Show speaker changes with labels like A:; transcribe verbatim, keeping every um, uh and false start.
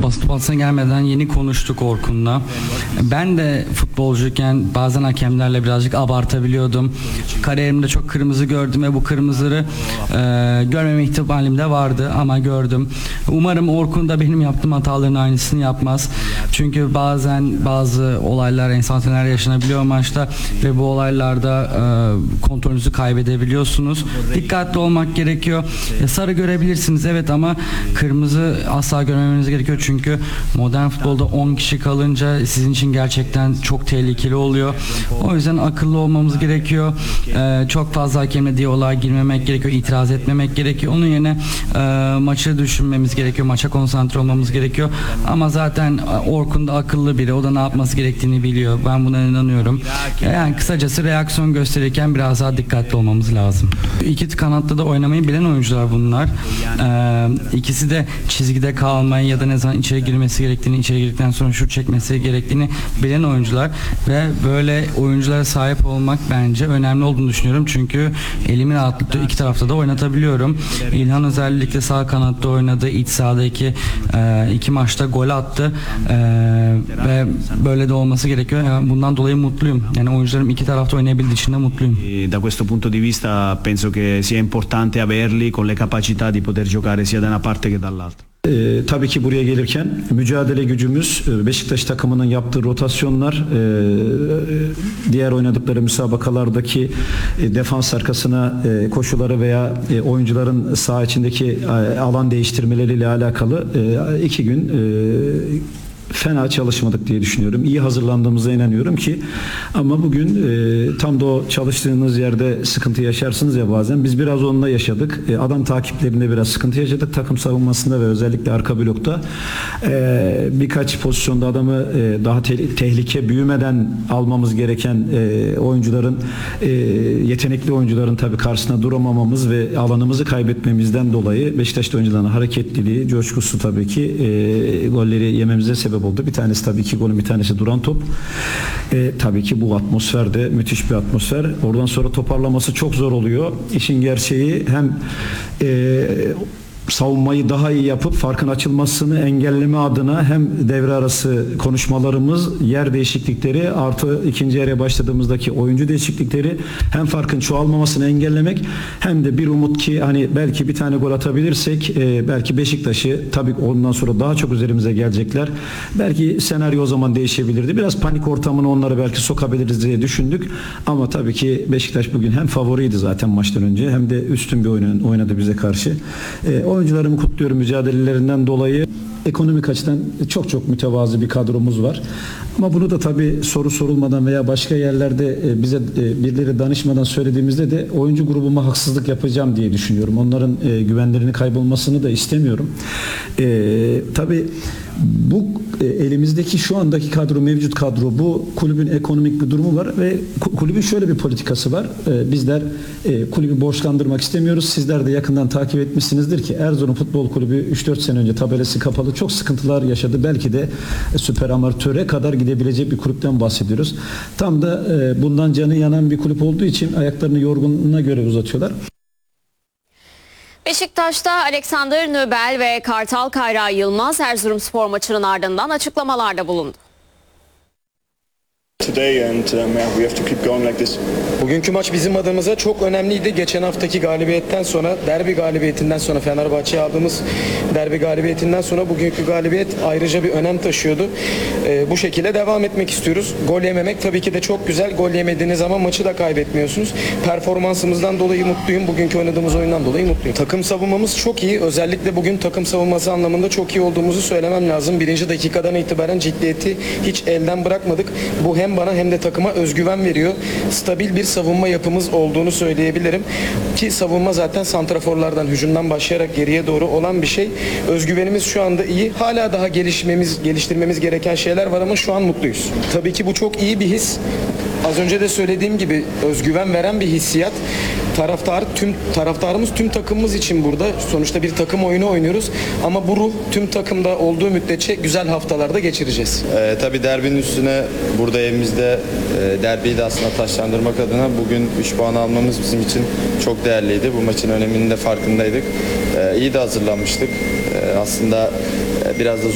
A: basın toplantısına gelmeden yeni konuştuk Orkun'la. Ben de futbolcuyken bazen hakemlerle birazcık abartabiliyordum. Kariyerimde çok kırmızı gördüm ve bu kırmızıları e, görmeme ihtimalim de vardı ama gördüm. Umarım Orkun da benim yaptığım hataların aynısını yapmaz. Çünkü bazen bazı olaylar, enstantaneler yaşanabiliyor maçta ve bu olaylarda e, kontrolünüzü kaybedebiliyorsunuz. Dikkatli olmak gerekiyor. E, sarı görebilirsiniz evet ama kırmızı asla görmemeniz gerekiyor çünkü modern futbolda on kişi kalınca sizin için gerçekten çok tehlikeli oluyor. O yüzden akıllı olmamız gerekiyor. Ee, çok fazla hakemle diyaloğa girmemek gerekiyor, itiraz etmemek gerekiyor. Onun yerine e, maçı düşünmemiz gerekiyor, maça konsantre olmamız gerekiyor. Ama zaten Orkun da akıllı biri, o da ne yapması gerektiğini biliyor. Ben buna inanıyorum. Yani kısacası reaksiyon gösterirken biraz daha dikkatli olmamız lazım. İki kanatta da oynamayı bilen oyuncular bunlar. Ee, ikisi de çizgide kalmayı ya da ne zaman içeri girmesi gerektiğini, içeri girdikten sonra şut çekmesi gerektiğini bilen oyuncular ve böyle oyunculara sahip olmak bence önemli olduğunu düşünüyorum. Çünkü elimin rahatlıkla iki tarafta da oynatabiliyorum. İlhan özellikle sağ kanatta oynadı. İç sahadaki e, iki maçta gol attı. E, ve böyle de olması gerekiyor. Yani bundan dolayı mutluyum. Yani oyuncularım iki tarafta oynayabildiği için de mutluyum.
B: Da questo punto di vista penso che sia importante averli con le capacità di poter giocare sia da una parte che dall'altra.
C: Ee, tabii ki buraya gelirken mücadele gücümüz, Beşiktaş takımının yaptığı rotasyonlar, e, diğer oynadıkları müsabakalardaki e, defans arkasına e, koşuları veya e, oyuncuların saha içindeki e, alan değiştirmeleriyle alakalı e, iki gün e, fena çalışmadık diye düşünüyorum. İyi hazırlandığımıza inanıyorum ki ama bugün e, tam da o çalıştığınız yerde sıkıntı yaşarsınız ya bazen. Biz biraz onunla yaşadık. E, adam takiplerinde biraz sıkıntı yaşadık. Takım savunmasında ve özellikle arka blokta e, birkaç pozisyonda adamı e, daha te- tehlike büyümeden almamız gereken e, oyuncuların e, yetenekli oyuncuların tabii karşısına duramamamız ve alanımızı kaybetmemizden dolayı Beşiktaş'ta oyuncuların hareketliliği, coşkusu tabii ki e, golleri yememize sebep oldu. Bir tanesi tabii ki golün, bir tanesi duran top. E, tabii ki bu atmosferde müthiş bir atmosfer. Oradan sonra toparlaması çok zor oluyor. İşin gerçeği hem e, savunmayı daha iyi yapıp farkın açılmasını engelleme adına hem devre arası konuşmalarımız, yer değişiklikleri artı ikinci yarıya başladığımızdaki oyuncu değişiklikleri hem farkın çoğalmamasını engellemek hem de bir umut ki hani belki bir tane gol atabilirsek e, belki Beşiktaş'ı tabii ondan sonra daha çok üzerimize gelecekler. Belki senaryo o zaman değişebilirdi. Biraz panik ortamını onları belki sokabiliriz diye düşündük. Ama tabii ki Beşiktaş bugün hem favoriydi zaten maçtan önce hem de üstün bir oyun oynadı bize karşı. E, Oyuncularımı kutluyorum mücadelelerinden dolayı. Ekonomik açıdan çok çok mütevazı bir kadromuz var. Ama bunu da tabii soru sorulmadan veya başka yerlerde bize birileri danışmadan söylediğimizde de oyuncu grubuma haksızlık yapacağım diye düşünüyorum. Onların güvenlerini kaybolmasını da istemiyorum. Ee, tabii bu elimizdeki şu andaki kadro, mevcut kadro, bu kulübün ekonomik bir durumu var ve kulübün şöyle bir politikası var. Ee, bizler e, kulübü borçlandırmak istemiyoruz. Sizler de yakından takip etmişsinizdir ki Erzurum Futbol Kulübü üç dört sene önce tabelası kapalı çok sıkıntılar yaşadı. Belki de süper amatöre kadar gidebilecek bir kulüpten bahsediyoruz. Tam da e, bundan canı yanan bir kulüp olduğu için ayaklarını yorgunluğuna göre uzatıyorlar.
D: Beşiktaş'ta Alexander Nöbel ve Kartal Kayra Yılmaz Erzurumspor maçının ardından açıklamalarda bulundu.
E: Bugünkü maç bizim adımıza çok önemliydi. Geçen haftaki galibiyetten sonra, derbi galibiyetinden sonra, Fenerbahçe'ye aldığımız derbi galibiyetinden sonra bugünkü galibiyet ayrıca bir önem taşıyordu. Ee, bu şekilde devam etmek istiyoruz. Gol yememek tabii ki de çok güzel. Gol yemediğiniz zaman maçı da kaybetmiyorsunuz. Performansımızdan dolayı mutluyum. Bugünkü oynadığımız oyundan dolayı mutluyum. Takım savunmamız çok iyi. Özellikle bugün takım savunması anlamında çok iyi olduğumuzu söylemem lazım. Birinci dakikadan itibaren ciddiyeti hiç elden bırakmadık. Bu hem bana hem de takıma özgüven veriyor. Stabil bir savunma yapımız olduğunu söyleyebilirim. Ki savunma zaten santraforlardan, hücumdan başlayarak geriye doğru olan bir şey. Özgüvenimiz şu anda iyi. Hala daha gelişmemiz, geliştirmemiz gereken şeyler var ama şu an mutluyuz. Tabii ki bu çok iyi bir his. Az önce de söylediğim gibi özgüven veren bir hissiyat. Taraftar, tüm taraftarımız tüm takımımız için burada. Sonuçta bir takım oyunu oynuyoruz. Ama bu ruh tüm takımda olduğu müddetçe güzel haftalarda geçireceğiz.
F: Ee, tabii derbinin üstüne burada evimizde e, derbiyi de aslında taşlandırmak adına bugün üç puan almamız bizim için çok değerliydi. Bu maçın öneminin de farkındaydık. Ee, iyi de hazırlanmıştık. Ee, aslında e, biraz da